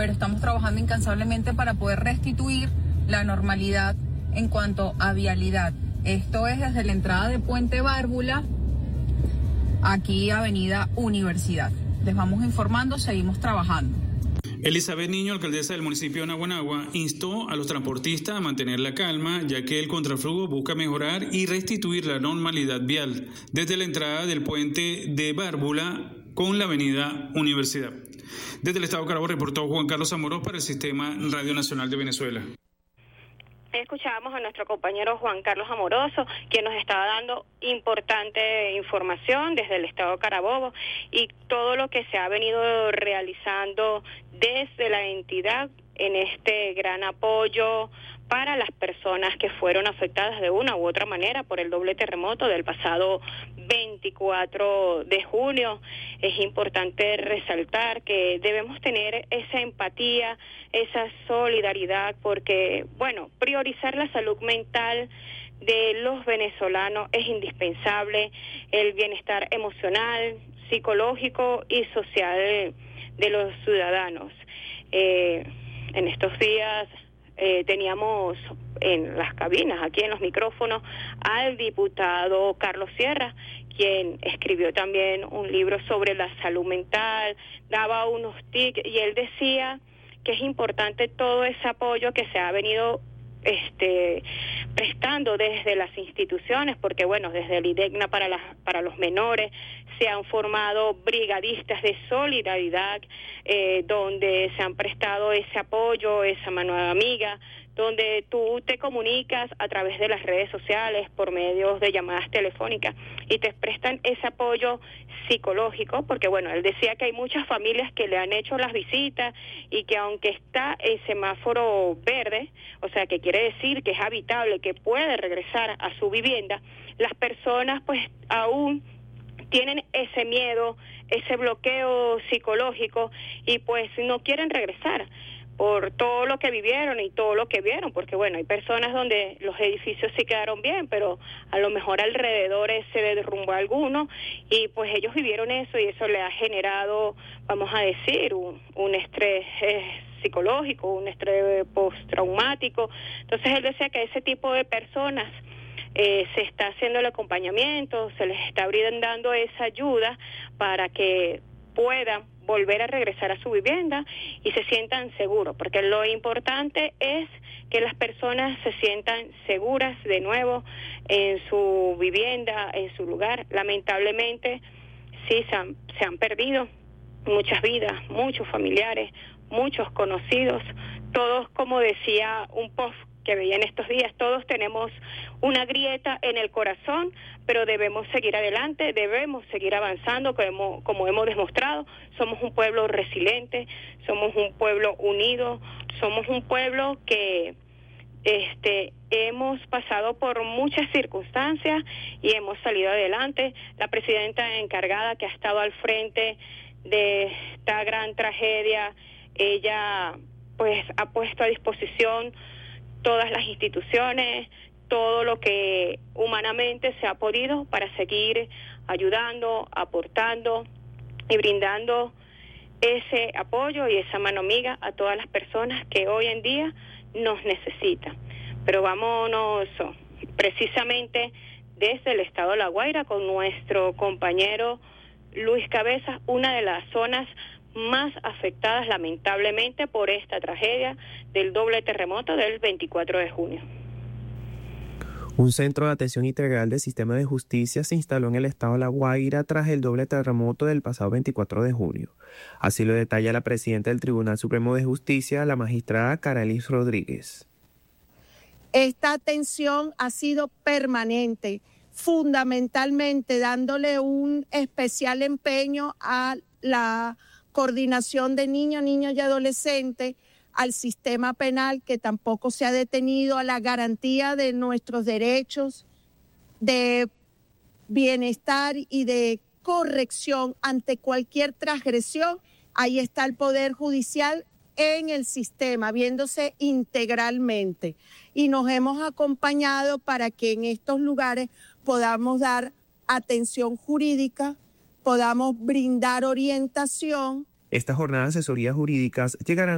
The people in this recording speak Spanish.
pero estamos trabajando incansablemente para poder restituir la normalidad en cuanto a vialidad. Esto es desde la entrada de Puente Bárbula, aquí Avenida Universidad. Les vamos informando, seguimos trabajando. Elizabeth Niño, alcaldesa del municipio de Naguanagua, instó a los transportistas a mantener la calma, ya que el contraflujo busca mejorar y restituir la normalidad vial desde la entrada del puente de Bárbula con la avenida Universidad. Desde el Estado Carabobo reportó Juan Carlos Amorós para el Sistema Radio Nacional de Venezuela. Escuchábamos a nuestro compañero Juan Carlos Amoroso, quien nos estaba dando importante información desde el Estado Carabobo y todo lo que se ha venido realizando desde la entidad en este gran apoyo para las personas que fueron afectadas de una u otra manera por el doble terremoto del pasado 24 de junio. Es importante resaltar que debemos tener esa empatía, esa solidaridad, porque, bueno, priorizar la salud mental de los venezolanos es indispensable, el bienestar emocional, psicológico y social de los ciudadanos. En estos días teníamos en las cabinas, aquí en los micrófonos, al diputado Carlos Sierra, quien escribió también un libro sobre la salud mental, daba unos tips y él decía que es importante todo ese apoyo que se ha venido prestando desde las instituciones, porque bueno, desde el IDEGNA para los menores se han formado brigadistas de solidaridad, donde se han prestado ese apoyo, esa mano amiga, donde tú te comunicas a través de las redes sociales, por medios de llamadas telefónicas, y te prestan ese apoyo psicológico, porque bueno, él decía que hay muchas familias que le han hecho las visitas y que aunque está el semáforo verde, o sea que quiere decir que es habitable, que puede regresar a su vivienda, las personas pues aún tienen ese miedo, ese bloqueo psicológico y pues no quieren regresar por todo lo que vivieron y todo lo que vieron, porque bueno, hay personas donde los edificios sí quedaron bien, pero a lo mejor alrededor se derrumbó alguno y pues ellos vivieron eso y eso le ha generado, vamos a decir, un estrés psicológico, un estrés postraumático. Entonces él decía que ese tipo de personas se está haciendo el acompañamiento, se les está brindando esa ayuda para que puedan volver a regresar a su vivienda y se sientan seguros, porque lo importante es que las personas se sientan seguras de nuevo en su vivienda, en su lugar. Lamentablemente, sí, se han perdido muchas vidas, muchos familiares, muchos conocidos, todos, como decía un post que veía en estos días, todos tenemos una grieta en el corazón, pero debemos seguir adelante, debemos seguir avanzando, como hemos demostrado. Somos un pueblo resiliente, somos un pueblo unido, somos un pueblo que hemos pasado por muchas circunstancias y hemos salido adelante. La presidenta encargada que ha estado al frente de esta gran tragedia, ella pues ha puesto a disposición todas las instituciones, todo lo que humanamente se ha podido para seguir ayudando, aportando y brindando ese apoyo y esa mano amiga a todas las personas que hoy en día nos necesitan. Pero vámonos precisamente desde el estado de La Guaira con nuestro compañero Luis Cabezas, una de las zonas más afectadas lamentablemente por esta tragedia del doble terremoto del 24 de junio. Un centro de atención integral del sistema de justicia se instaló en el estado de La Guaira tras el doble terremoto del pasado 24 de junio. Así lo detalla la presidenta del Tribunal Supremo de Justicia, la magistrada Caralis Rodríguez. Esta atención ha sido permanente, fundamentalmente dándole un especial empeño a la coordinación de niños y adolescentes, al sistema penal que tampoco se ha detenido, a la garantía de nuestros derechos de bienestar y de corrección ante cualquier transgresión. Ahí está el Poder Judicial en el sistema, viéndose integralmente. Y nos hemos acompañado para que en estos lugares podamos dar atención jurídica, podamos brindar orientación. Estas jornadas de asesorías jurídicas llegarán